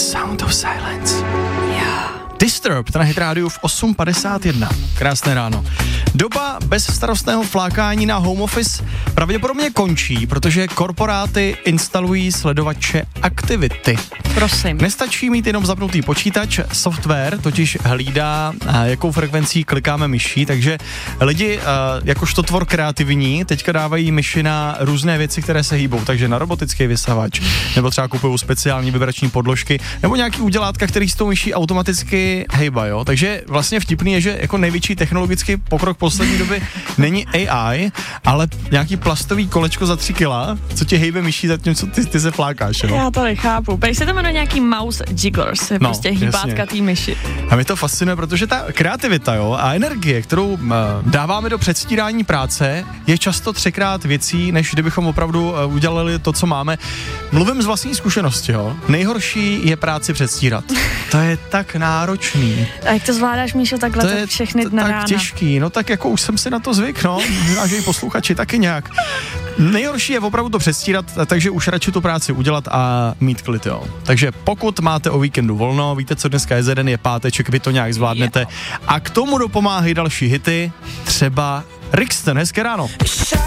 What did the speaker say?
Sound of Silence. Disturbed na Hit Radio v 8:51. Krásné ráno. Doba bezstarostného flákání na home office pravděpodobně končí, protože korporáty instalují sledovače aktivity. Prosím. Nestačí mít jenom zapnutý počítač, software totiž hlídá, jakou frekvencí klikáme myší, takže lidi, jakožto tvor kreativní, teďka dávají myši na různé věci, které se hýbou, takže na robotický vysavač, nebo třeba kupují speciální vibrační podložky, nebo nějaký udělátka, který s tou myší automaticky hejba, jo. Takže vlastně vtipný je, že jako největší technologický pokrok poslední doby není AI, ale nějaký plastový kolečko za 3 kila, co tě hejbe myší, zatímco ty se flákáš, jo. Já to nechápu. Prý se to jmenuje nějaký mouse jigglers, je prostě hýbátka té myši. A mě to fascinuje, protože ta kreativita, jo, a energie, kterou dáváme do předstírání práce, je často 3krát věcí, než kdybychom opravdu udělali to, co máme. Mluvím z vlastní zkušenosti, jo. Nejhorší je práci předstírat. To je tak náročný. A jak to zvládáš, Míšo, takhle to je všechny dny tak rána? Těžký, no tak jako už jsem si na to zvyk, no, a že i posluchači taky nějak. Nejhorší je opravdu to předstírat, takže už radši tu práci udělat a mít klid, jo. Takže pokud máte o víkendu volno, víte, co dneska je za den, je páteček, vy to nějak zvládnete. A k tomu dopomáhají další hity, třeba Rixton, hezké ráno.